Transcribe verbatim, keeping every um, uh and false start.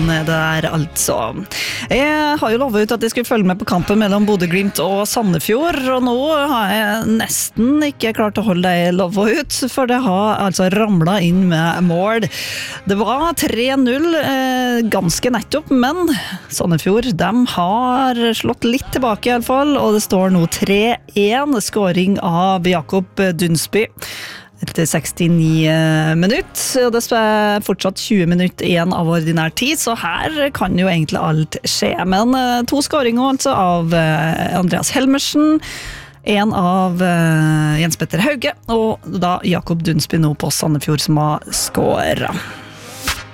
der altså. Jeg har jo lovet ut at jeg skulle følge med på kampen mellom Bodø/Glimt og Sandefjord, og nå har jeg nesten ikke klart å holde det lovet ut, for det har altså ramlet inn med mål. Det var tre null, eh, ganske nettopp, men Sandefjord, de har slått litt tilbake i alle fall, og det står nå tre én, skåring av Jakob Dunsby etter sekstini minutter, og det er fortsatt tjue minutter igjen av ordinær tid, så her kan jo egentlig alt skje, men to skåringer altså av Andreas Helmersen, en av Jens Petter Hauge, og da Jakob Dunsby nå på Sandefjord som har skåret.